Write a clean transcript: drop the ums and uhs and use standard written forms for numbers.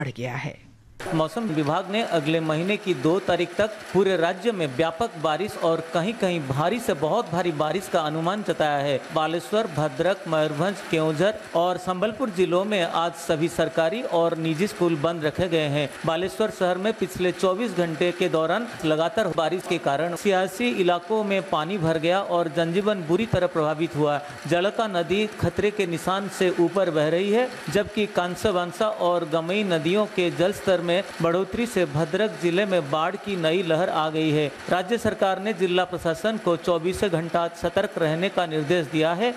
बढ़ गया है। मौसम विभाग ने अगले महीने की 2 तारीख तक पूरे राज्य में व्यापक बारिश और कहीं-कहीं भारी से बहुत भारी बारिश का अनुमान जताया है। बालेश्वर, भद्रक, मयूरभंज, केओंझर और संबलपुर जिलों में आज सभी सरकारी और निजी स्कूल बंद रखे गए हैं। बालेश्वर शहर में पिछले 24 घंटे के दौरान लगातार बारिश के कारण सियासी इलाकों में पानी भर गया और जनजीवन बुरी तरह प्रभावित हुआ। जलका नदी खतरे के निशान से ऊपर बह रही है, जबकि कांसवांसा और गमई नदियों के जलस्तर में बढ़ोतरी से भद्रक जिले में बाढ़ की नई लहर आ गई है। राज्य सरकार ने जिला प्रशासन को 24 घंटा सतर्क रहने का निर्देश दिया है।